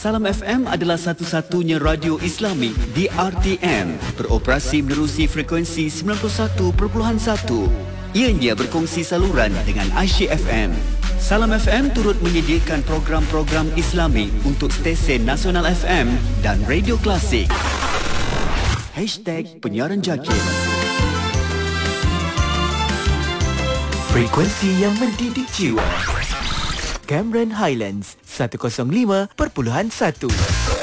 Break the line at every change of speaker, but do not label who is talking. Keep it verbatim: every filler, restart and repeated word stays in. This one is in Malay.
Salam F M adalah satu-satunya radio Islami di R T M, beroperasi menerusi frekuensi sembilan puluh satu perpuluhan satu. Ianya berkongsi saluran dengan Aisyah F M. Salam F M turut menyediakan program-program Islami untuk stesen Nasional F M dan Radio Klasik. Hashtag Penyiaran Jakir. Frekuensi yang mendidik jiwa. Cameron Highlands seratus lima perpuluhan satu.